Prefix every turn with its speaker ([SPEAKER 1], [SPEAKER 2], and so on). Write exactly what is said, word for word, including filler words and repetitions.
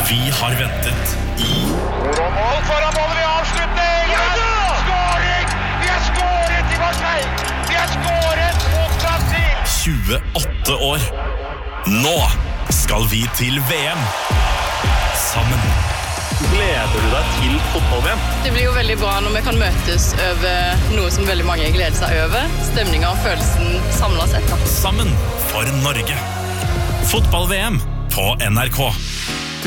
[SPEAKER 1] Vi har ventet i
[SPEAKER 2] Mål foran målet i avslutning! Ja! Skåring! Vi har skåret i Marseille! Vi har skåret mot Brasil!
[SPEAKER 1] tjueåtte år. Nå skal vi til V M. Sammen.
[SPEAKER 3] Gleder du deg til fotball-V M?
[SPEAKER 4] Det blir jo veldig bra når vi kan møtes over noe som veldig mange gleder seg over. Stemningen og følelsen samlet sett. Da.
[SPEAKER 1] Sammen for Norge. Fotball-V M på N R K.